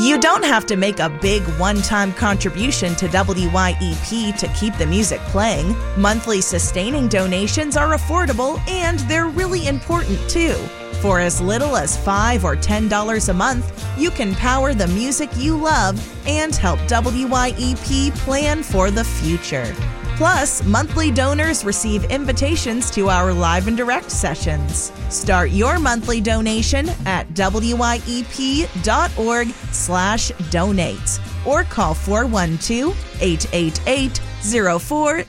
You don't have to make a big one-time contribution to WYEP to keep the music playing. Monthly sustaining donations are affordable and they're really important too. For as little as $5 or $10 a month, you can power the music you love and help WYEP plan for the future. Plus, monthly donors receive invitations to our live and direct sessions. Start your monthly donation at wyep.org/donate or call 412-888-0400.